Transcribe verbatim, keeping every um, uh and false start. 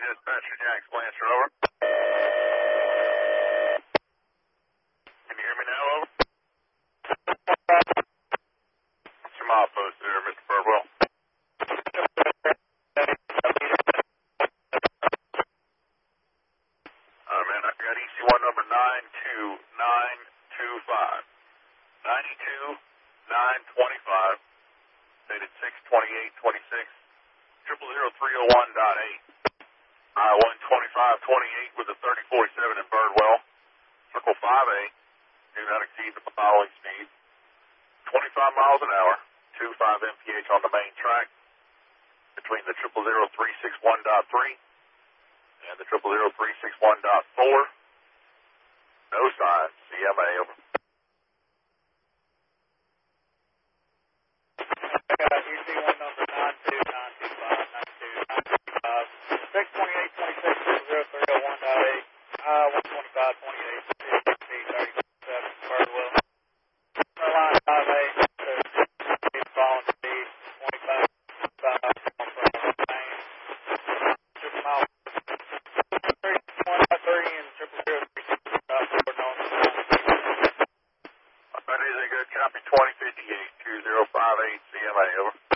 dispatcher, Jackson Lancer, over. Can you hear me now, over? What's your milepost there, Mister Birdwell? Uh, man, I got E C one number nine two nine two five. ninety-two nine twenty-five. Dated six twenty-eight twenty-six. Triple zero three oh one dot eight. I one twenty-five twenty-eight with a thirty forty-seven in Birdwell. Circle five A. Do not exceed the following speed. twenty-five miles an hour. two point five M P H on the main track. Between the triple zero three six one dot three and the triple zero three six one dot four. No signs. C M A, over. I got U C one number nine two nine two five, nine two nine two five, six twenty-eight twenty-six, zero three oh one dot eight, I one twenty-five twenty-eight, thirty forty-seven, Birdwell. Line five A, speed following speed, twenty-five, five, one from the main, six miles, three, one by three, and triple zero three six dot four, known as That is a good copy, twenty fifty-eight, two zero five eight, C M A, over.